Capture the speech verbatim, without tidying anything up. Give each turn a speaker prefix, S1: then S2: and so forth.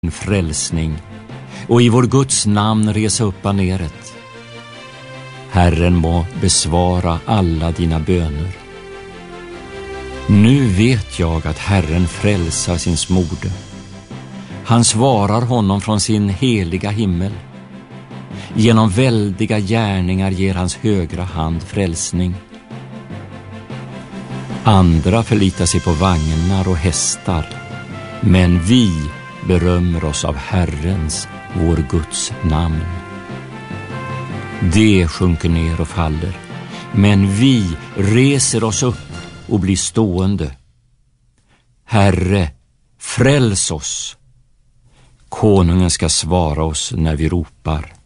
S1: frälsning och i vår Guds namn resa upp baneret. Herren må besvara alla dina böner. Nu vet jag att Herren frälsar sin smorde. Han svarar honom från sin heliga himmel. Genom väldiga gärningar ger hans högra hand frälsning. Andra förlitar sig på vagnar och hästar, men vi berömmer oss av Herrens, vår Guds namn. Det sjunker ner och faller, men vi reser oss upp och blir stående. Herre, fräls oss. Konungen ska svara oss när vi ropar.